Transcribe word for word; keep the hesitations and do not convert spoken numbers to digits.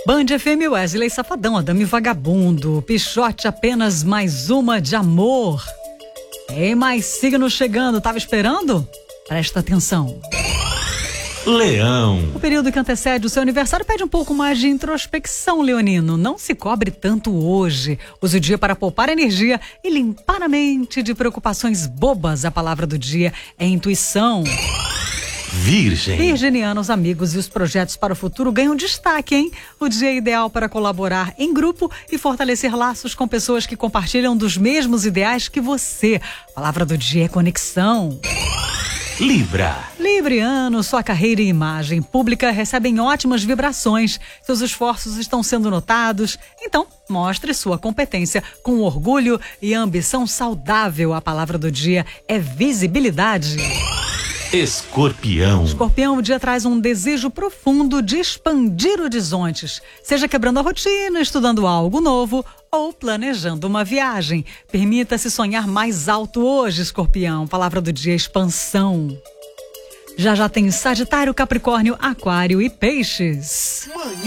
Band F M, Wesley Safadão, Adame Vagabundo, Pichote, apenas mais uma de amor. Tem mais signo chegando, tava esperando? Presta atenção. Leão. O período que antecede o seu aniversário pede um pouco mais de introspecção, leonino. Não se cobre tanto hoje. Use o dia para poupar energia e limpar a mente de preocupações bobas. A palavra do dia é intuição. Virgem. Virginianos, amigos e os projetos para o futuro ganham destaque, hein? O dia é ideal para colaborar em grupo e fortalecer laços com pessoas que compartilham dos mesmos ideais que você. A palavra do dia é conexão. Libra. Libriano, sua carreira e imagem pública recebem ótimas vibrações. Seus esforços estão sendo notados. Então, mostre sua competência com orgulho e ambição saudável. A palavra do dia é visibilidade. Escorpião. Escorpião, o dia traz um desejo profundo de expandir horizontes. Seja quebrando a rotina, estudando algo novo ou planejando uma viagem. Permita-se sonhar mais alto hoje, Escorpião. Palavra do dia, expansão. Já já tem Sagitário, Capricórnio, Aquário e Peixes. Manhã